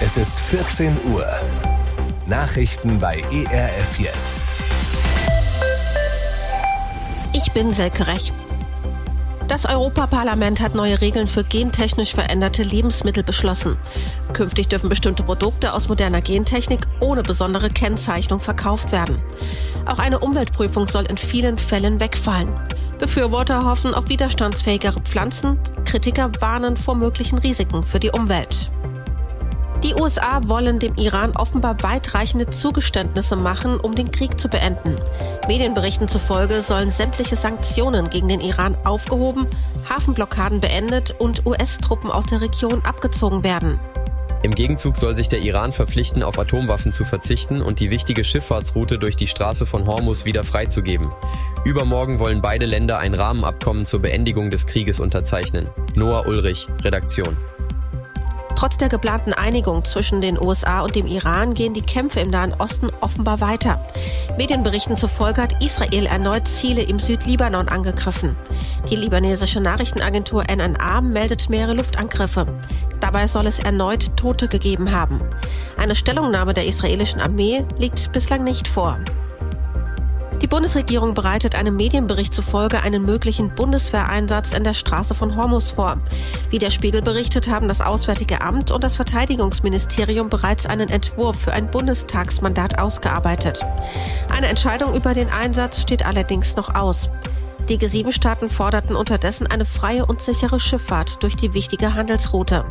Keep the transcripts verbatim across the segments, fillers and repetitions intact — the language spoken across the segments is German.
Es ist vierzehn Uhr. Nachrichten bei E R F Yes. Ich bin Selke Rech. Das Europaparlament hat neue Regeln für gentechnisch veränderte Lebensmittel beschlossen. Künftig dürfen bestimmte Produkte aus moderner Gentechnik ohne besondere Kennzeichnung verkauft werden. Auch eine Umweltprüfung soll in vielen Fällen wegfallen. Befürworter hoffen auf widerstandsfähigere Pflanzen, Kritiker warnen vor möglichen Risiken für die Umwelt. Die U S A wollen dem Iran offenbar weitreichende Zugeständnisse machen, um den Krieg zu beenden. Medienberichten zufolge sollen sämtliche Sanktionen gegen den Iran aufgehoben, Hafenblockaden beendet und U S-Truppen aus der Region abgezogen werden. Im Gegenzug soll sich der Iran verpflichten, auf Atomwaffen zu verzichten und die wichtige Schifffahrtsroute durch die Straße von Hormuz wieder freizugeben. Übermorgen wollen beide Länder ein Rahmenabkommen zur Beendigung des Krieges unterzeichnen. Noah Ulrich, Redaktion. Trotz der geplanten Einigung zwischen den U S A und dem Iran gehen die Kämpfe im Nahen Osten offenbar weiter. Medienberichten zufolge hat Israel erneut Ziele im Südlibanon angegriffen. Die libanesische Nachrichtenagentur N N A meldet mehrere Luftangriffe. Dabei soll es erneut Tote gegeben haben. Eine Stellungnahme der israelischen Armee liegt bislang nicht vor. Die Bundesregierung bereitet einem Medienbericht zufolge einen möglichen Bundeswehreinsatz in der Straße von Hormuz vor. Wie der Spiegel berichtet, haben das Auswärtige Amt und das Verteidigungsministerium bereits einen Entwurf für ein Bundestagsmandat ausgearbeitet. Eine Entscheidung über den Einsatz steht allerdings noch aus. Die G sieben Staaten forderten unterdessen eine freie und sichere Schifffahrt durch die wichtige Handelsroute.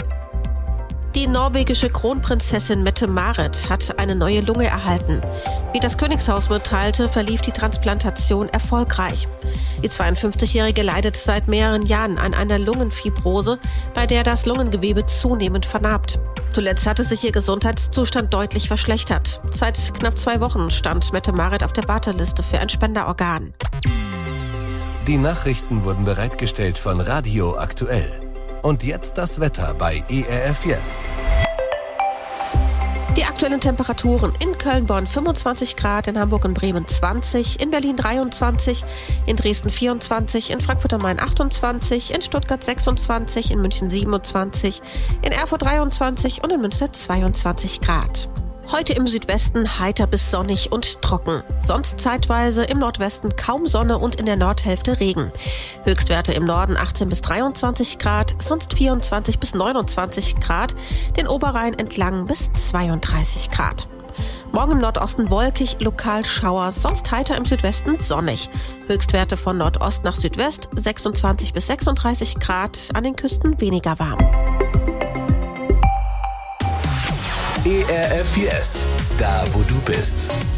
Die norwegische Kronprinzessin Mette-Marit hat eine neue Lunge erhalten. Wie das Königshaus mitteilte, verlief die Transplantation erfolgreich. Die zweiundfünfzigjährige leidet seit mehreren Jahren an einer Lungenfibrose, bei der das Lungengewebe zunehmend vernarbt. Zuletzt hatte sich ihr Gesundheitszustand deutlich verschlechtert. Seit knapp zwei Wochen stand Mette-Marit auf der Warteliste für ein Spenderorgan. Die Nachrichten wurden bereitgestellt von Radio Aktuell. Und jetzt das Wetter bei E R F Yes. Die aktuellen Temperaturen: in Köln, Bonn fünfundzwanzig Grad, in Hamburg und Bremen zwanzig, in Berlin dreiundzwanzig, in Dresden vierundzwanzig, in Frankfurt am Main achtundzwanzig, in Stuttgart sechsundzwanzig, in München siebenundzwanzig, in Erfurt dreiundzwanzig und in Münster zweiundzwanzig Grad. Heute im Südwesten heiter bis sonnig und trocken. Sonst zeitweise im Nordwesten kaum Sonne und in der Nordhälfte Regen. Höchstwerte im Norden achtzehn bis dreiundzwanzig Grad, sonst vierundzwanzig bis neunundzwanzig Grad, den Oberrhein entlang bis zweiunddreißig Grad. Morgen im Nordosten wolkig, lokal Schauer, sonst heiter im Südwesten sonnig. Höchstwerte von Nordost nach Südwest sechsundzwanzig bis sechsunddreißig Grad, an den Küsten weniger warm. E R F Yes, da wo du bist.